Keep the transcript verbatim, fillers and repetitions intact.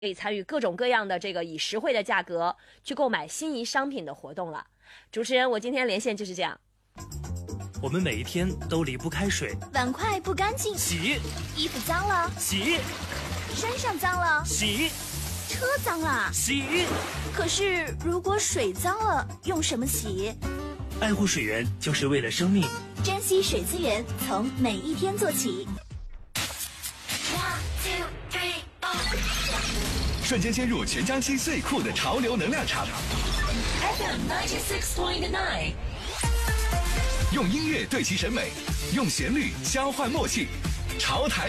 可以参与各种各样的这个以实惠的价格去购买心仪商品的活动了。主持人，我今天连线就是这样。 我们每一天都离不开水， 碗筷不干净洗， 衣服脏了洗， 身上脏了洗， 车脏了洗。 可是如果水脏了，用什么洗？ 爱护水源就是为了生命， 珍惜水资源，从每一天做起。 瞬间接入全江西最酷的潮流能量场 F M 九十六点九， 用音乐对齐审美，用旋律交换默契，潮台